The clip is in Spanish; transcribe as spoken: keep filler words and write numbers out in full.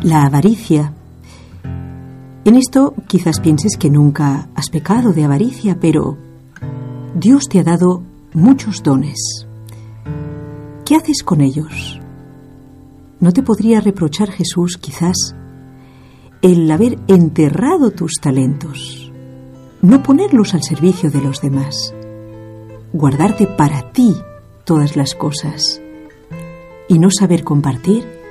la avaricia. En esto quizás pienses que nunca has pecado de avaricia, pero Dios te ha dado muchos dones. ¿Qué haces con ellos? ¿No te podría reprochar Jesús, quizás, el haber enterrado tus talentos, no ponerlos al servicio de los demás, guardarte para ti todas las cosas y no saber compartir?